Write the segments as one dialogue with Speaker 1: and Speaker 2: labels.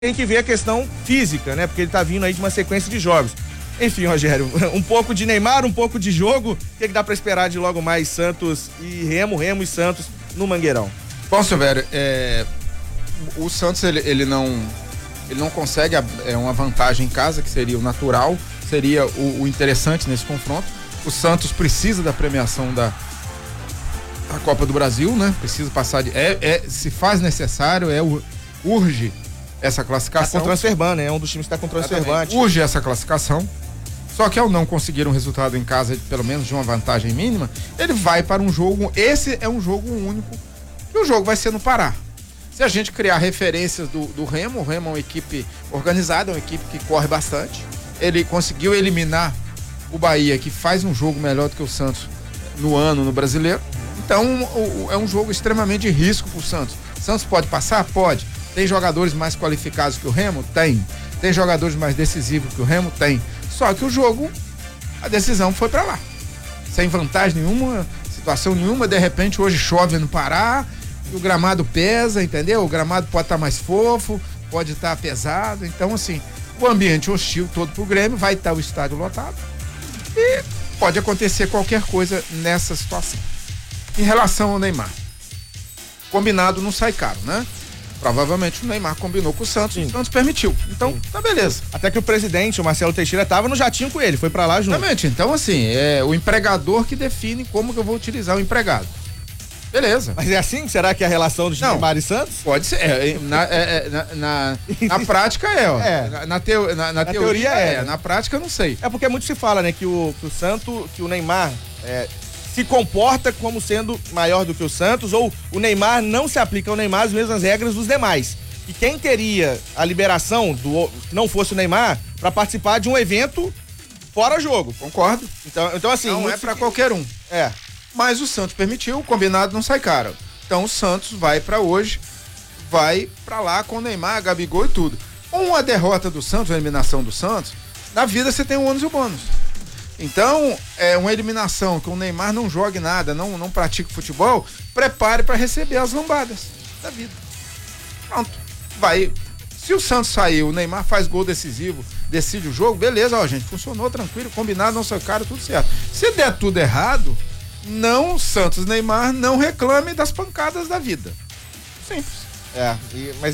Speaker 1: tem que ver a questão física, né? Porque ele tá vindo aí de uma sequência de jogos. Enfim, Rogério, um pouco de Neymar, um pouco de jogo. O que dá pra esperar de logo mais Santos e Remo e Santos no Mangueirão?
Speaker 2: Bom, Silvério, o Santos ele não consegue uma vantagem em casa, que seria o natural, seria o interessante nesse confronto. O Santos precisa da premiação da Copa do Brasil, né? Precisa passar se faz necessário, urge essa classificação.
Speaker 1: Tá com transferban, né? É um dos times que tá com transferbante.
Speaker 2: Urge essa classificação. Só que ao não conseguir um resultado em casa, pelo menos de uma vantagem mínima, ele vai para um jogo, esse é um jogo único, e o jogo vai ser no Pará. Se a gente criar referências do Remo, o Remo é uma equipe organizada, é uma equipe que corre bastante. Ele conseguiu eliminar o Bahia, que faz um jogo melhor do que o Santos no Brasileiro. Então é um jogo extremamente de risco pro Santos. Santos pode passar? Pode. Tem jogadores mais qualificados que o Remo? Tem. Tem jogadores mais decisivos que o Remo? Tem. Só que o jogo, a decisão foi pra lá. Sem vantagem nenhuma, situação nenhuma, de repente hoje chove no Pará, e o gramado pesa, entendeu? O gramado pode estar mais fofo, pode estar pesado, então assim, o ambiente hostil todo pro Grêmio, vai estar o estádio lotado e pode acontecer qualquer coisa nessa situação. Em relação ao Neymar, combinado não sai caro, né? Provavelmente o Neymar combinou com o Santos, sim. O Santos permitiu. Então, tá beleza.
Speaker 1: Até que o presidente, o Marcelo Teixeira, tava no jatinho com ele, foi pra lá junto.
Speaker 2: Exatamente. Então, assim, é o empregador que define como que eu vou utilizar o empregado. Beleza.
Speaker 1: Mas é assim? Será que é a relação de Neymar e Santos?
Speaker 2: Pode ser. Na prática Na teoria é. Na prática eu não sei.
Speaker 1: É porque muito se fala, né, que o Neymar se comporta como sendo maior do que o Santos, ou o Neymar não se aplica ao Neymar as mesmas regras dos demais. E quem teria a liberação que não fosse o Neymar para participar de um evento fora jogo.
Speaker 2: Concordo.
Speaker 1: Então assim,
Speaker 2: não é para qualquer um. Mas o Santos permitiu, o combinado não sai caro. Então o Santos vai para lá com o Neymar, Gabigol e tudo. Uma derrota do Santos, uma eliminação do Santos, na vida você tem o ônus e o bônus. Então, uma eliminação que o Neymar não jogue nada, não pratique futebol, prepare para receber as lambadas da vida. Pronto. Vai. Se o Santos sair, o Neymar faz gol decisivo, decide o jogo, beleza, ó, gente, funcionou tranquilo, combinado, não saiu caro, tudo certo. Se der tudo errado, Santos Neymar não reclame das pancadas da vida. Simples.
Speaker 1: Mas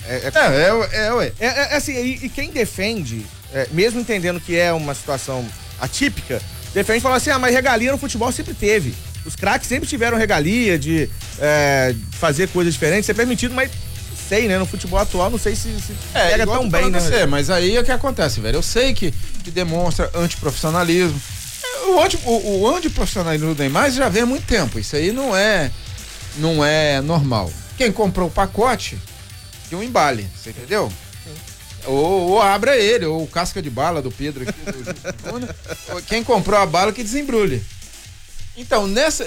Speaker 1: assim, e quem defende, mesmo entendendo que é uma situação atípica, defende e fala assim, mas regalia no futebol sempre teve. Os craques sempre tiveram regalia de fazer coisas diferentes, ser permitido, mas não sei, né? No futebol atual, não sei se pega tão bem, né?
Speaker 2: Mas aí é o que acontece, velho. Eu sei que demonstra antiprofissionalismo. O antiprofissionalismo do Neymar já vem há muito tempo. Isso aí não é normal. Quem comprou o pacote, que um embale, você entendeu? Ou abra ele, ou casca de bala do Pedro aqui, quem comprou a bala que desembrulhe. Então,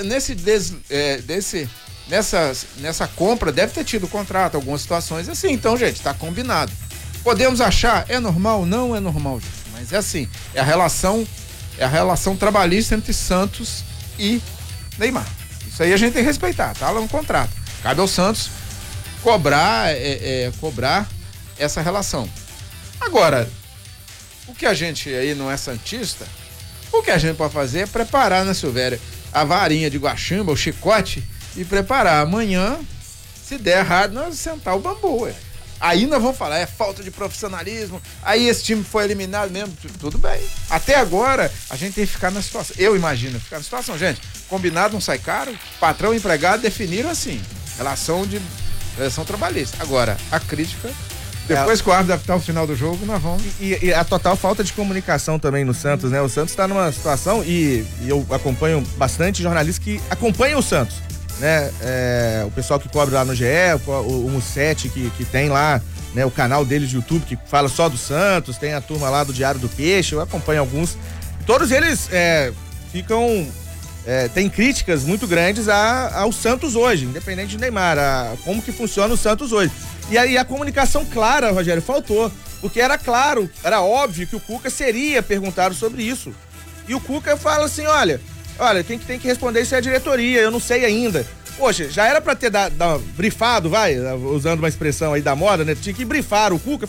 Speaker 2: nessa compra deve ter tido contrato, algumas situações assim. Então, gente, tá combinado. Podemos achar, é normal? Não é normal, gente, mas é assim, é a relação trabalhista entre Santos e Neymar. Isso aí a gente tem que respeitar, tá lá no contrato. Cabe ao Santos cobrar essa relação. Agora, o que a gente aí não é santista, o que a gente pode fazer é preparar, né, Silvério, a varinha de guaximba, o chicote, e preparar amanhã, se der errado, nós sentar o bambu, Aí nós vamos falar, falta de profissionalismo, aí esse time foi eliminado mesmo, tudo bem. Até agora, a gente tem que ficar na situação, eu imagino, ficar na situação, gente, combinado não sai caro, patrão e empregado definiram assim, relação trabalhista. Agora, a crítica, depois que o árbitro apitar o final do jogo, nós vamos...
Speaker 1: E a total falta de comunicação também no Santos, né? O Santos tá numa situação, e eu acompanho bastante jornalistas que acompanham o Santos, né? O pessoal que cobre lá no GE, o Mussetti que tem lá, né? O canal deles de YouTube que fala só do Santos, tem a turma lá do Diário do Peixe, eu acompanho alguns. Todos eles tem críticas muito grandes ao Santos hoje, independente de Neymar, como que funciona o Santos hoje. E aí a comunicação clara, Rogério, faltou, porque era claro, era óbvio que o Cuca seria perguntado sobre isso. E o Cuca fala assim, olha, quem tem que responder isso é a diretoria, eu não sei ainda. Poxa, já era pra ter brifado, usando uma expressão aí da moda, né? Tinha que brifar o Cuca.